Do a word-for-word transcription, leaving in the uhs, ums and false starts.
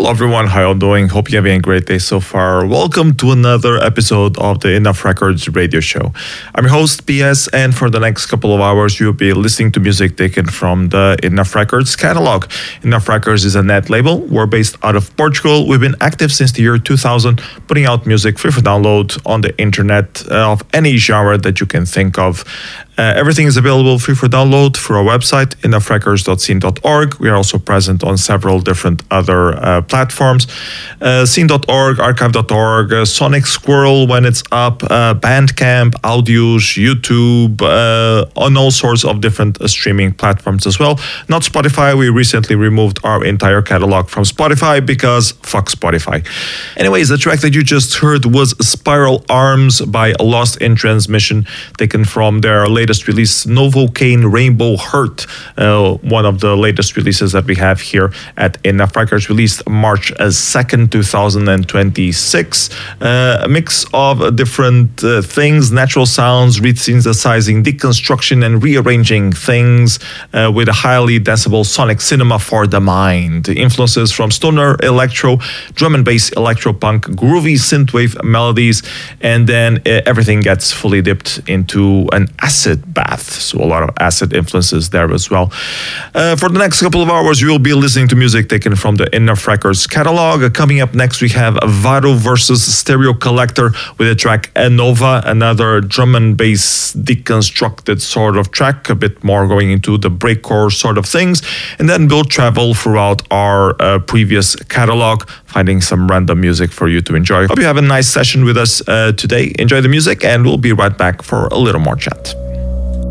Hello everyone, how you doing? Hope you're having a great day so far. Welcome to another episode of the Enough Records radio show. I'm your host, P S, and for the next couple of hours, you'll be listening to music taken from the Enough Records catalog. Enough Records is a net label. We're based out of Portugal. We've been active since the year two thousand, putting out music free for download on the internet uh, of any genre that you can think of. Uh, everything is available free for download through our website, enough records dot scene dot org. We are also present on several different other uh, platforms. Uh, scene dot org, archive dot org, uh, Sonic Squirrel when it's up, uh, Bandcamp, Audios, YouTube, uh, on all sorts of different uh, streaming platforms as well. Not Spotify. We recently removed our entire catalog from Spotify because fuck Spotify. Anyways, the track that you just heard was Spiral Arms by Lost in Transmission, taken from their latest latest release, Novocaine Rainbow Heart, uh, one of the latest releases that we have here at Enough Records, released March second, twenty twenty-six. Uh, a mix of different uh, things, natural sounds, re-synthesizing, deconstruction, and rearranging things uh, with a highly decibel sonic cinema for the mind. Influences from stoner, electro, drum and bass, electro-punk, groovy synthwave melodies, and then uh, everything gets fully dipped into an acid bath, so a lot of acid influences there as well. Uh, for the next couple of hours, you will be listening to music taken from the Enough Records catalog. Uh, coming up next, we have Varo versus Stereo Collector with the track Enova, another drum and bass deconstructed sort of track, a bit more going into the breakcore sort of things. And then we'll travel throughout our uh, previous catalog, finding some random music for you to enjoy. Hope you have a nice session with us uh, today. Enjoy the music, and we'll be right back for a little more chat.